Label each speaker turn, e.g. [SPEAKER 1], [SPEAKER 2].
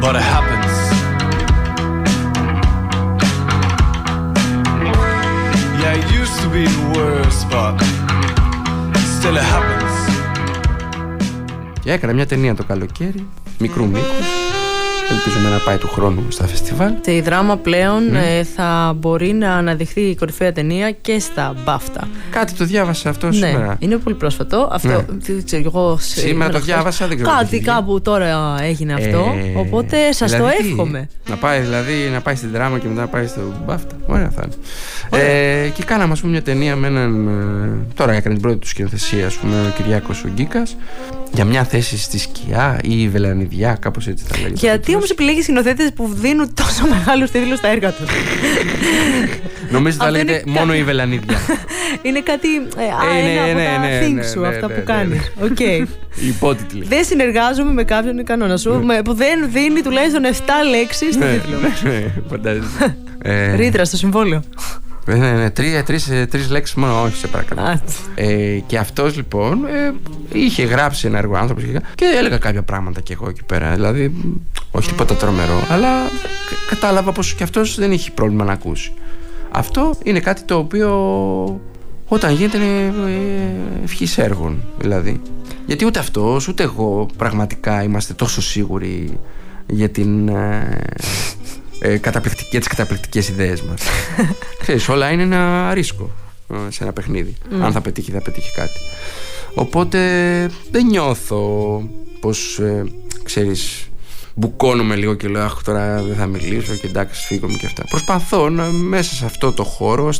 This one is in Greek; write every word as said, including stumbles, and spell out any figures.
[SPEAKER 1] but it happens. Yeah, it used to be the worst, but still it happens.
[SPEAKER 2] Και έκανα μια ταινία το καλοκαίρι, μικρού μήκους. Ελπίζουμε να πάει του χρόνου στα φεστιβάλ.
[SPEAKER 3] Και η δράμα πλέον mm. ε, θα μπορεί να αναδειχθεί η κορυφαία ταινία και στα μπάφτα.
[SPEAKER 2] Κάτι το διάβασα αυτό
[SPEAKER 3] ναι,
[SPEAKER 2] σήμερα.
[SPEAKER 3] Είναι πολύ πρόσφατο. Αυτό,
[SPEAKER 2] ναι.
[SPEAKER 3] ξέρω, εγώ,
[SPEAKER 2] σήμερα το διάβασα, δεν ξέρω.
[SPEAKER 3] Κάτι κάπου τώρα έγινε αυτό. Ε, οπότε σας δηλαδή, το εύχομαι.
[SPEAKER 2] Να πάει δηλαδή να πάει στην δράμα και μετά να πάει στο μπάφτα. Ωραία θα είναι. Ε, και κάναμε ας πούμε μια ταινία με έναν. Τώρα έκανε την πρώτη του σκηνοθεσία, ας πούμε, ο Κυριάκος ο Γκίκας. Για μια θέση στη σκιά ή η Βελανιδιά, κάπως έτσι θα λέγεται.
[SPEAKER 3] Γιατί όμως επιλέγει σκηνοθέτες που δίνουν τόσο μεγάλους τίτλους στα έργα τους?
[SPEAKER 2] Νομίζω θα λέγεται μόνο η Βελανιδιά.
[SPEAKER 3] Είναι κάτι. Ένα από τα things σου, αυτά που κάνεις.
[SPEAKER 2] Οι υπότιτλοι.
[SPEAKER 3] Δεν συνεργάζομαι με κάποιον, είναι κανόνα σου, που δεν δίνει τουλάχιστον επτά λέξεις στο τίτλο. Ρήτρα στο συμβόλαιο.
[SPEAKER 2] Ναι, ναι, τρεις, τρεις, τρεις λέξεις μόνο, όχι σε παρακαλώ. Ε, και αυτός λοιπόν ε, είχε γράψει ένα έργο άνθρωπος και, και έλεγα κάποια πράγματα και εγώ εκεί πέρα. Δηλαδή, όχι τίποτα τρομερό, αλλά κατάλαβα πως και αυτός δεν είχε πρόβλημα να ακούσει. Αυτό είναι κάτι το οποίο όταν γίνεται είναι ευχής έργων, δηλαδή. Γιατί ούτε αυτός ούτε εγώ πραγματικά είμαστε τόσο σίγουροι για την. Ε, Ε, καταπληκτική, για τις καταπληκτικές ιδέες μας. Ξέρεις, όλα είναι ένα ρίσκο σε ένα παιχνίδι. Mm. Αν θα πετύχει, θα πετύχει κάτι. Οπότε δεν νιώθω πως ε, ξέρεις, μπουκώνομαι λίγο και λέω αχ, τώρα δεν θα μιλήσω και εντάξει, φύγομαι και αυτά. Προσπαθώ να, μέσα σε αυτό το χώρο